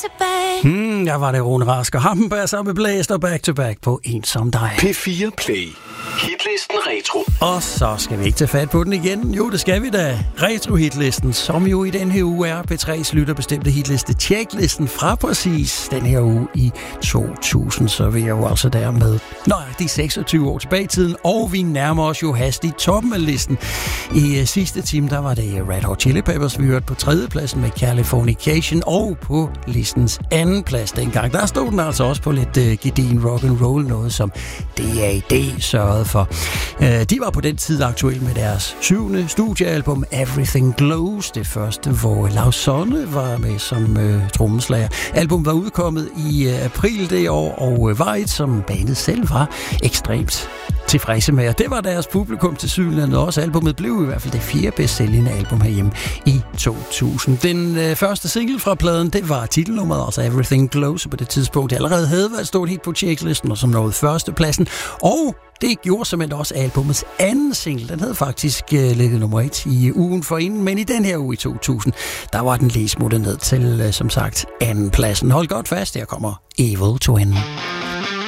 Jeg var det Rune Rask og Hampenberg sammen med Blæst og Back to Back på En som dig. P4 Play. Hitlisten Retro. Og så skal vi ikke tage fat på den igen. Jo, det skal vi da. Retro-hitlisten, som jo i den her uge er P3's lytterbestemte hitliste. Tjeklisten fra præcis den her uge i 2000. Så vi er jo altså der med nøjagtigt 26 år tilbage i tiden. Og vi nærmer os jo hastigt toppen af listen. I sidste time, der var det Red Hot Chili Peppers, vi hørte på 3. pladsen med Californication. Og på listens 2. plads dengang, der stod den altså også på lidt gedigen rock and roll, noget som D.A.D. sørgede for. De var på den tid aktuelle med deres 7. studiealbum Everything Glows, det første, hvor Lausonne var med som trommeslager. Album var udkommet i april det år, og var et, som bandet selv var ekstremt tilfredse med. Og det var deres publikum til syvende også. Albumet blev i hvert fald det 4. bedst sælgende album herhjemme i 2000. Den første single fra pladen, det var titelnummeret, altså Everything Glows, på det tidspunkt det allerede havde været stort hit på tjeklisten, og som nåede førstepladsen. Og det gjorde simpelthen også albumets anden single. Den havde faktisk ligget nummer 1 i ugen forinden, men i den her uge i 2000, der var den lige smuttet ned til, som sagt, 2. pladsen. Hold godt fast, her kommer Evil Twin.